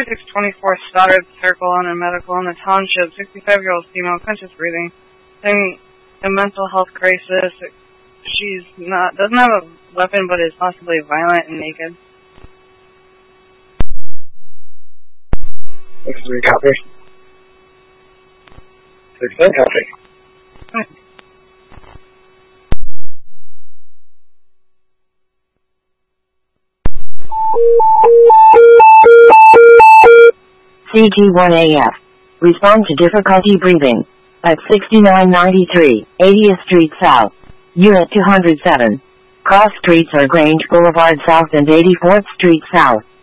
2624 Stoddard Circle on a medical in the township. 65-year-old female, conscious breathing, having a mental health crisis. She's doesn't have a weapon, but is possibly violent and naked. This is copy. 6-10 copy. CT1AF. Respond to difficulty breathing. At 6993, 80th Street South. Unit 207. Cross streets are Grange Boulevard South and 84th Street South.